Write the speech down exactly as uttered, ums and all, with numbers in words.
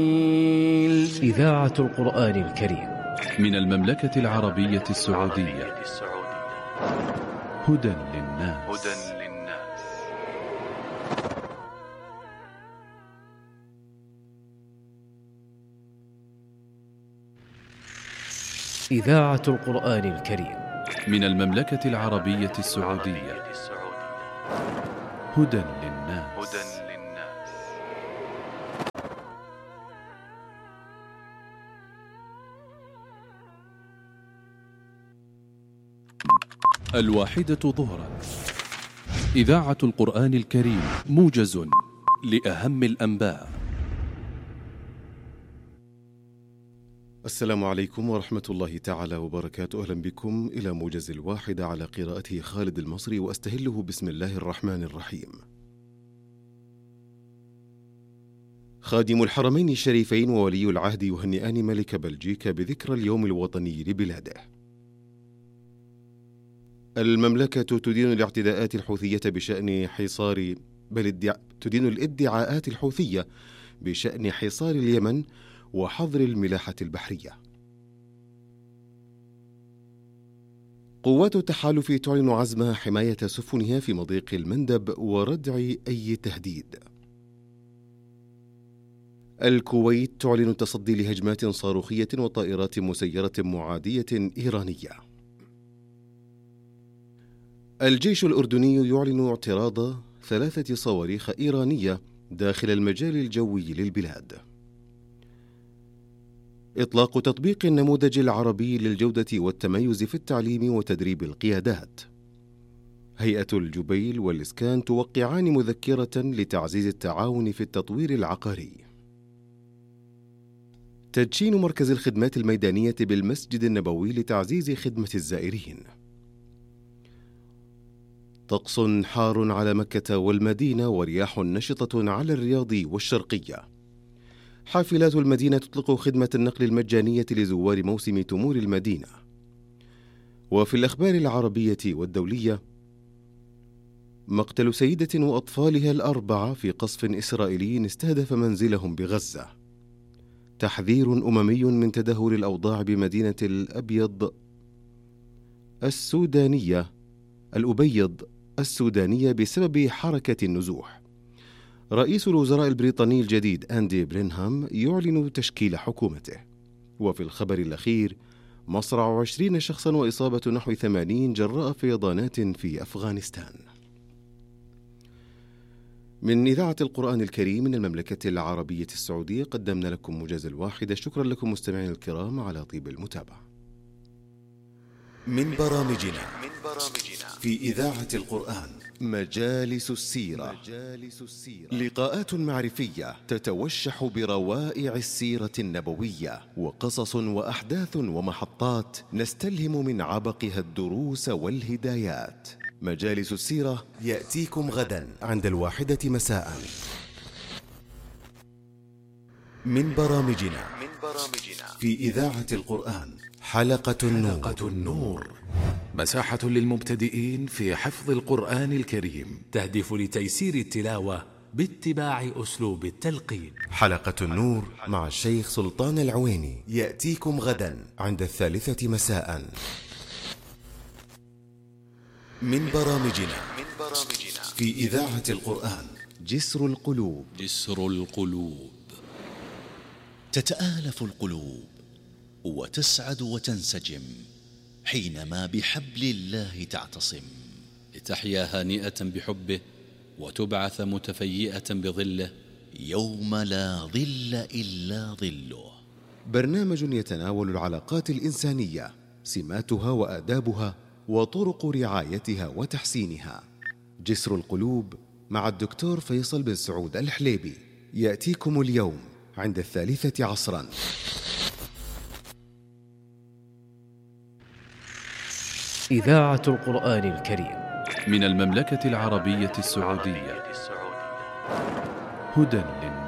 إذاعة القرآن الكريم من المملكة العربية السعودية. هدى للناس. إذاعة القرآن الكريم من المملكة العربية السعودية. هدى للناس. الواحدة ظهرا. إذاعة القرآن الكريم، موجز لأهم الأنباء. السلام عليكم ورحمة الله تعالى وبركاته. أهلا بكم إلى موجز الواحدة على قراءته خالد المصري، وأستهله بسم الله الرحمن الرحيم. خادم الحرمين الشريفين وولي العهد يهنئان ملك بلجيكا بذكرى اليوم الوطني لبلاده. المملكة تدين الاعتداءات الحوثية بشأن حصار بل ادع... تدين الادعاءات الحوثية بشأن حصار اليمن وحظر الملاحة البحرية. قوات التحالف تعلن عزم حماية سفنها في مضيق المندب وردع أي تهديد. الكويت تعلن التصدي لهجمات صاروخية وطائرات مسيرة معادية إيرانية. الجيش الأردني يعلن اعتراض ثلاثة صواريخ إيرانية داخل المجال الجوي للبلاد. إطلاق تطبيق النموذج العربي للجودة والتميز في التعليم وتدريب القيادات. هيئة الجبيل والإسكان توقعان مذكرة لتعزيز التعاون في التطوير العقاري. تدشين مركز الخدمات الميدانية بالمسجد النبوي لتعزيز خدمة الزائرين. طقس حار على مكة والمدينة ورياح نشطة على الرياض والشرقية. حافلات المدينة تطلق خدمة النقل المجانية لزوار موسم تمور المدينة. وفي الأخبار العربية والدولية، مقتل سيدة وأطفالها الأربعة في قصف إسرائيلي استهدف منزلهم بغزة. تحذير أممي من تدهور الأوضاع بمدينة الأبيض السودانية الأبيض السودانية بسبب حركة النزوح. رئيس الوزراء البريطاني الجديد أندي برينهام يعلن تشكيل حكومته. وفي الخبر الأخير، مصرع عشرين شخصا وإصابة نحو ثمانين جراء فيضانات في أفغانستان. من إذاعة القرآن الكريم من المملكة العربية السعودية قدمنا لكم موجز الواحدة. شكرا لكم مستمعين الكرام على طيب المتابعة. من برامجنا في إذاعة القرآن مجالس السيرة. لقاءات معرفية تتوشح بروائع السيرة النبوية، وقصص وأحداث ومحطات نستلهم من عبقها الدروس والهدايات. مجالس السيرة يأتيكم غدا عند الواحدة مساء. من برامجنا في إذاعة القرآن حلقة النور. حلقة النور مساحة للمبتدئين في حفظ القرآن الكريم، تهدف لتيسير التلاوة باتباع أسلوب التلقين. حلقة النور مع الشيخ سلطان العويني يأتيكم غدا عند الثالثة مساء. من برامجنا في إذاعة القرآن جسر القلوب. جسر القلوب. تتآلف القلوب وتسعد وتنسجم حينما بحبل الله تعتصم، لتحيا هانئة بحبه وتبعث متفيئة بظله يوم لا ظل إلا ظله. برنامج يتناول العلاقات الإنسانية، سماتها وآدابها وطرق رعايتها وتحسينها. جسر القلوب مع الدكتور فيصل بن سعود الحليبي يأتيكم اليوم عند الثالثة عصرا. إذاعة القرآن الكريم من المملكة العربية السعودية. هدى للناس.